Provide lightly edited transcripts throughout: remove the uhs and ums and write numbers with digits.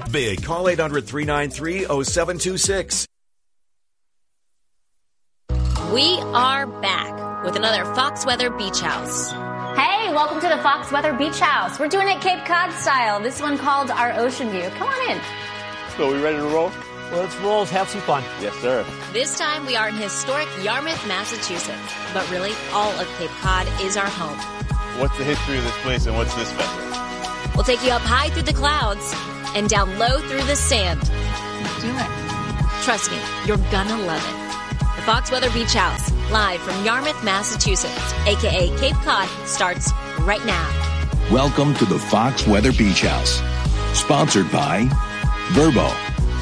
Big. Call 800-393-0726. We are back with another Fox Weather Beach House. Hey, welcome to the Fox Weather Beach House. We're doing it Cape Cod style. This one called our Ocean View. Come on in. So, we ready to roll? Well, let's roll. Let's have some fun. Yes, sir. This time we are in historic Yarmouth, Massachusetts. But really, all of Cape Cod is our home. What's the history of this place and what's this special? We'll take you up high through the clouds and down low through the sand. Do it. Trust me, you're gonna love it. The Fox Weather Beach House, live from Yarmouth, Massachusetts, a.k.a. Cape Cod, starts right now. Welcome to the Fox Weather Beach House, sponsored by Verbo.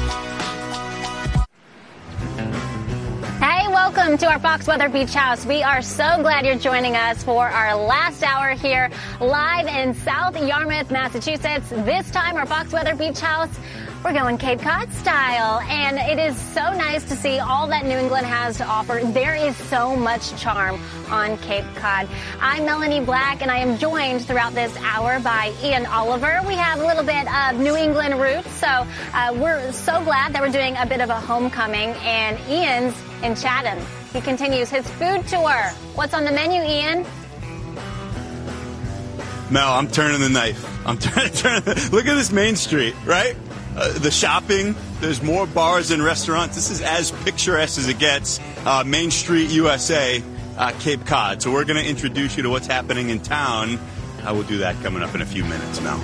Hey, welcome to our Fox Weather Beach House. We are so glad you're joining us for our last hour here, live in South Yarmouth, Massachusetts. This time, our Fox Weather Beach House, we're going Cape Cod style, and it is so nice to see all that New England has to offer. There is so much charm on Cape Cod. I'm Melanie Black, and I am joined throughout this hour by Ian Oliver. We have a little bit of New England roots, so we're so glad that we're doing a bit of a homecoming, and Ian's in Chatham. He continues his food tour. What's on the menu, Ian? Mel, I'm turning the knife. I'm turning. Look at this Main Street, right? The shopping, there's more bars and restaurants. This is as picturesque as it gets. Main Street, USA, Cape Cod. So we're going to introduce you to what's happening in town. We'll do that coming up in a few minutes, Mel.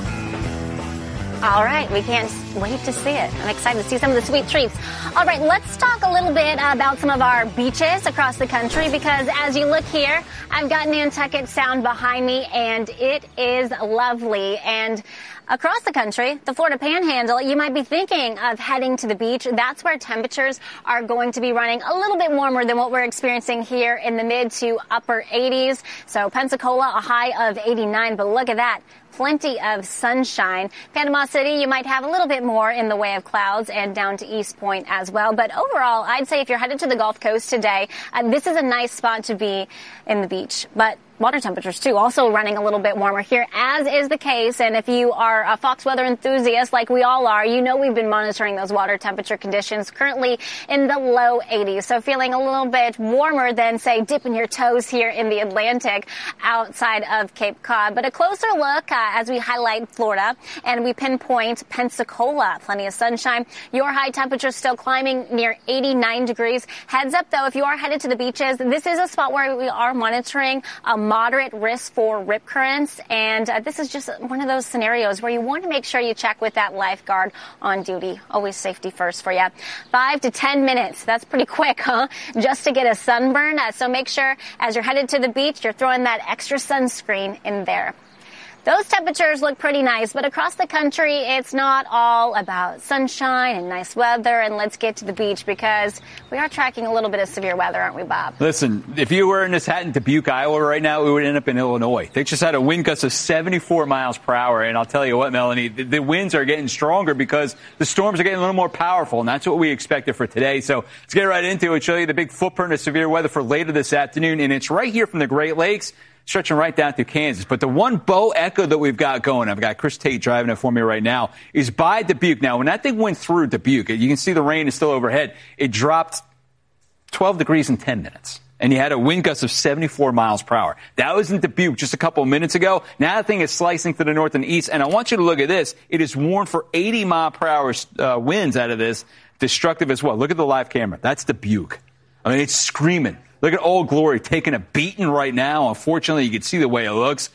All right, we can't wait to see it. I'm excited to see some of the sweet treats. All right, let's talk a little bit about some of our beaches across the country, because as you look here, I've got Nantucket Sound behind me, and it is lovely. And across the country, the Florida Panhandle, you might be thinking of heading to the beach. That's where temperatures are going to be running a little bit warmer than what we're experiencing here in the mid to upper 80s. So Pensacola, a high of 89, but look at that. Plenty of sunshine. Panama City, you might have a little bit more in the way of clouds, and down to East Point as well. But overall, I'd say if you're headed to the Gulf Coast today, this is a nice spot to be in the beach. But water temperatures, too, also running a little bit warmer here, as is the case. And if you are a Fox weather enthusiast like we all are, you know we've been monitoring those water temperature conditions, currently in the low 80s. So feeling a little bit warmer than, say, dipping your toes here in the Atlantic outside of Cape Cod. But a closer look as we highlight Florida and we pinpoint Pensacola. Plenty of sunshine. Your high temperature still climbing near 89 degrees. Heads up, though, if you are headed to the beaches, this is a spot where we are monitoring a moderate risk for rip currents, and this is just one of those scenarios where you want to make sure you check with that lifeguard on duty. Always safety first for you. 5 to 10 minutes. That's pretty quick, huh? Just to get a sunburn. So make sure as you're headed to the beach, you're throwing that extra sunscreen in there. Those temperatures look pretty nice, but across the country, it's not all about sunshine and nice weather. And let's get to the beach, because we are tracking a little bit of severe weather, aren't we, Bob? Listen, if you were in this hat in Dubuque, Iowa right now, we would end up in Illinois. They just had a wind gust of 74 miles per hour. And I'll tell you what, Melanie, the winds are getting stronger because the storms are getting a little more powerful. And that's what we expected for today. So let's get right into it, show you the big footprint of severe weather for later this afternoon. And it's right here from the Great Lakes, stretching right down through Kansas. But the one Bo Echo that we've got going, I've got Chris Tate driving it for me right now, is by Dubuque. Now, when that thing went through Dubuque, you can see the rain is still overhead. It dropped 12 degrees in 10 minutes. And you had a wind gust of 74 miles per hour. That was in Dubuque just a couple of minutes ago. Now the thing is slicing to the north and east. And I want you to look at this. It is warned for 80 mile per hour winds out of this. Destructive as well. Look at the live camera. That's Dubuque. I mean, it's screaming. Look at Old Glory taking a beating right now. Unfortunately, you can see the way it looks.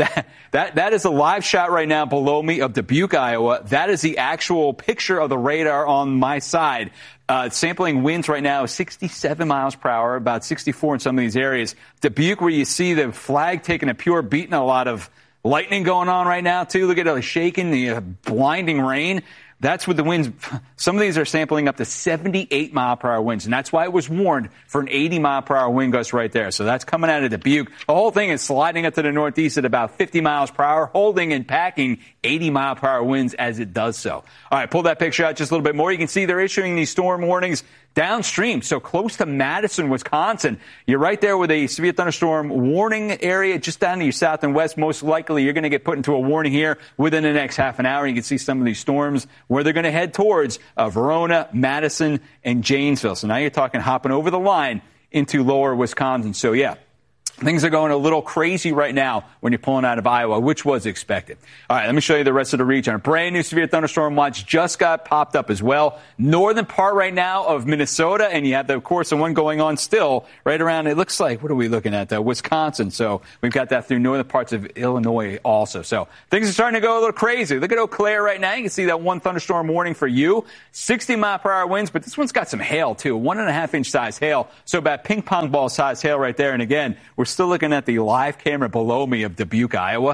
That is a live shot right now below me of Dubuque, Iowa. That is the actual picture of the radar on my side. Sampling winds right now 67 miles per hour, about 64 in some of these areas. Dubuque, where you see the flag taking a pure beating, a lot of lightning going on right now, too. Look at it shaking, the blinding rain. That's what the winds, some of these are sampling up to 78 mile per hour winds. And that's why it was warned for an 80 mile per hour wind gust right there. So that's coming out of Dubuque. The whole thing is sliding up to the northeast at about 50 miles per hour, holding and packing 80 mile per hour winds as it does so. All right, pull that picture out just a little bit more. You can see they're issuing these storm warnings downstream, so close to Madison, Wisconsin. You're right there with a severe thunderstorm warning area just down to your south and west. Most likely you're going to get put into a warning here within the next half an hour. You can see some of these storms where they're going to head towards Verona, Madison, and Janesville. So now you're talking hopping over the line into lower Wisconsin. So, yeah. Things are going a little crazy right now when you're pulling out of Iowa, which was expected. All right, let me show you the rest of the region. A brand new severe thunderstorm watch just got popped up as well. Northern part right now of Minnesota, and you have, of course, the one going on still right around, it looks like, what are we looking at, Wisconsin. So we've got that through northern parts of Illinois also. So things are starting to go a little crazy. Look at Eau Claire right now. You can see that one thunderstorm warning for you. 60-mile-per-hour winds, but this one's got some hail, too. 1.5-inch size hail. So about ping pong ball size hail right there. And again, we're still looking at the live camera below me of Dubuque, Iowa.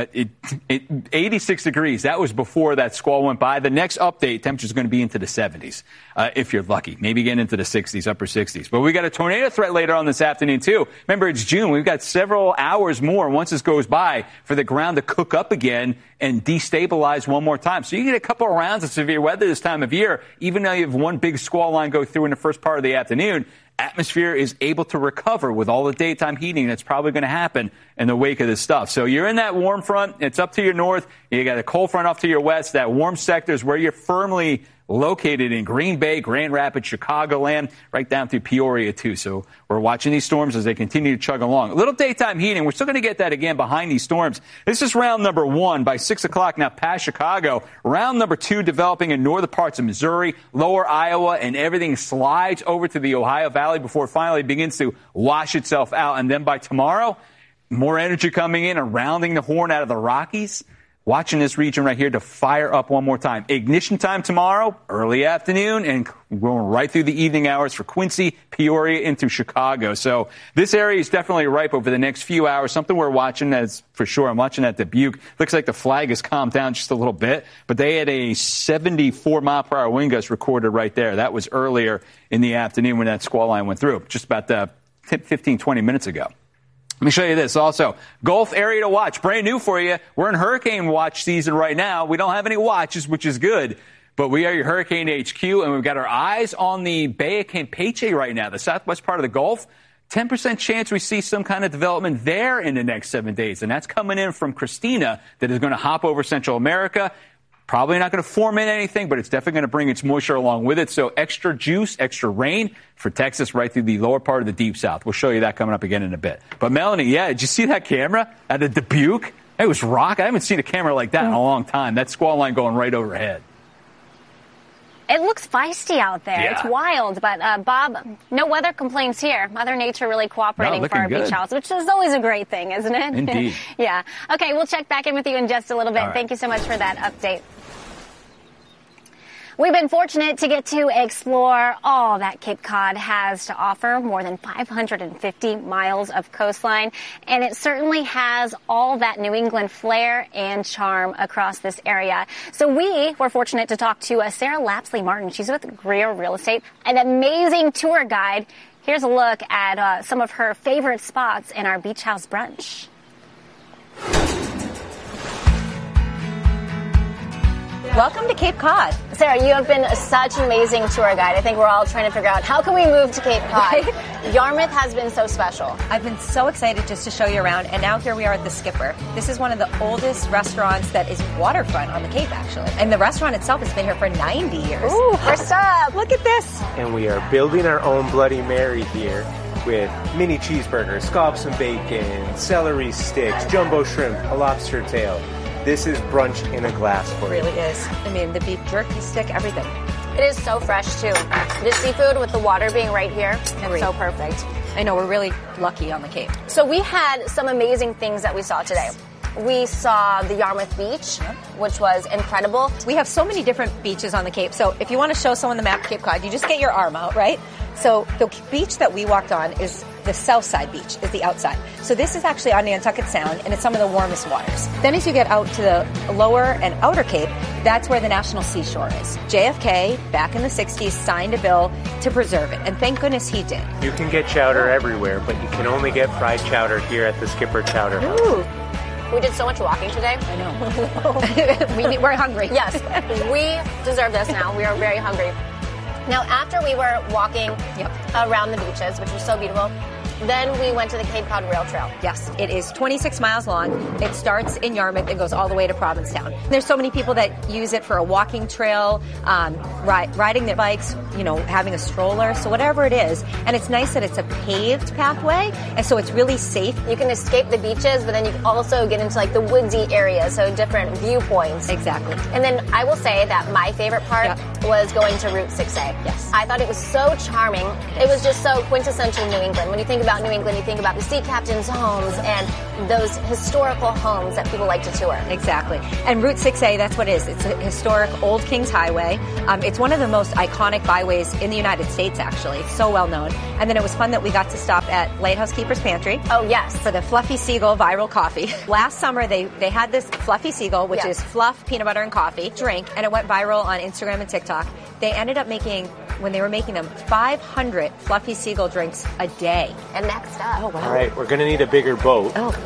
86 degrees. That was before that squall went by. The next update, temperature is going to be into the 70s, if you're lucky. Maybe getting into the 60s, upper 60s. But we got a tornado threat later on this afternoon, too. Remember, it's June. We've got several hours more once this goes by for the ground to cook up again and destabilize one more time. So you get a couple of rounds of severe weather this time of year, even though you have one big squall line go through in the first part of the afternoon. Atmosphere is able to recover with all the daytime heating that's probably going to happen in the wake of this stuff. So you're in that warm front. It's up to your north. You got a cold front off to your west. That warm sector is where you're firmly located in Green Bay, Grand Rapids, Chicagoland, right down through Peoria, too. So we're watching these storms as they continue to chug along. A little daytime heating. We're still going to get that again behind these storms. This is round number 1 by 6 o'clock now past Chicago. Round number 2 developing in northern parts of Missouri, lower Iowa, and everything slides over to the Ohio Valley before it finally begins to wash itself out. And then by tomorrow, more energy coming in and rounding the horn out of the Rockies. Watching this region right here to fire up one more time. Ignition time tomorrow, early afternoon, and going right through the evening hours for Quincy, Peoria, into Chicago. So this area is definitely ripe over the next few hours. Something we're watching, as for sure. I'm watching at Dubuque. Looks like the flag has calmed down just a little bit, but they had a 74-mile-per-hour wind gust recorded right there. That was earlier in the afternoon when that squall line went through, just about 15, 20 minutes ago. Let me show you this also. Gulf area to watch. Brand new for you. We're in hurricane watch season right now. We don't have any watches, which is good. But we are your Hurricane HQ, and we've got our eyes on the Bay of Campeche right now, the southwest part of the Gulf. 10% chance we see some kind of development there in the next 7 days. And that's coming in from Christina that is going to hop over Central America. Probably not going to form in anything, but it's definitely going to bring its moisture along with it. So extra juice, extra rain for Texas right through the lower part of the deep south. We'll show you that coming up again in a bit. But Melanie, yeah, did you see that camera at the Dubuque? It was rock. I haven't seen a camera like that in a long time. That squall line going right overhead. It looks feisty out there. Yeah. It's wild. But, Bob, no weather complaints here. Mother Nature really cooperating for our beach house, which is always a great thing, isn't it? Indeed. Yeah. Okay, we'll check back in with you in just a little bit. All right. Thank you so much for that update. We've been fortunate to get to explore all that Cape Cod has to offer, more than 550 miles of coastline, and it certainly has all that New England flair and charm across this area. So we were fortunate to talk to Sarah Lapsley Martin. She's with Greer Real Estate, an amazing tour guide. Here's a look at some of her favorite spots in our beach house brunch. Welcome to Cape Cod. Sarah, you have been such an amazing tour guide. I think we're all trying to figure out how can we move to Cape Cod. Yarmouth has been so special. I've been so excited just to show you around, and now here we are at the Skipper. This is one of the oldest restaurants that is waterfront on the Cape, actually. And the restaurant itself has been here for 90 years. Ooh, first up. Look at this. And we are building our own Bloody Mary here with mini cheeseburgers, scallops and bacon, celery sticks, jumbo shrimp, a lobster tail. This is brunch in a glass for you. It really is. I mean, the beef jerky stick, everything. It is so fresh, too. The seafood with the water being right here, it's so perfect. I know, we're really lucky on the Cape. So we had some amazing things that we saw today. We saw the Yarmouth Beach, which was incredible. We have so many different beaches on the Cape. So if you want to show someone the map of Cape Cod, you just get your arm out, right? So the beach that we walked on is the south side beach, is the outside. So this is actually on Nantucket Sound, and it's some of the warmest waters. Then as you get out to the lower and outer Cape, that's where the National Seashore is. JFK, back in the 60s, signed a bill to preserve it, and thank goodness he did. You can get chowder everywhere, but you can only get fried chowder here at the Skipper Chowder House. Ooh. We did so much walking today. I know. We're hungry. Yes, we deserve this now. We are very hungry. Now, after we were walking around the beaches, which was so beautiful, then we went to the Cape Cod Rail Trail. Yes, it is 26 miles long. It starts in Yarmouth and goes all the way to Provincetown. There's so many people that use it for a walking trail, riding their bikes, having a stroller, so whatever it is. And it's nice that it's a paved pathway, and so it's really safe. You can escape the beaches, but then you can also get into like the woodsy area, so different viewpoints. Exactly. And then I will say that my favorite part was going to Route 6A. Yes. I thought it was so charming. It was just so quintessential New England. When you think about New England, you think about the sea captain's homes and those historical homes that people like to tour. Exactly. And Route 6A, that's what it is. It's a historic Old Kings Highway. It's one of the most iconic byways in the United States, actually. It's so well known. And then it was fun that we got to stop at Lighthouse Keeper's Pantry. Oh, yes. For the Fluffy Seagull viral coffee. Last summer, they had this Fluffy Seagull, which is fluff, peanut butter, and coffee drink, and it went viral on Instagram and TikTok. They ended up making, when they were making them, 500 Fluffy Seagull drinks a day. And next up. Oh, wow. All right, we're going to need a bigger boat. Oh,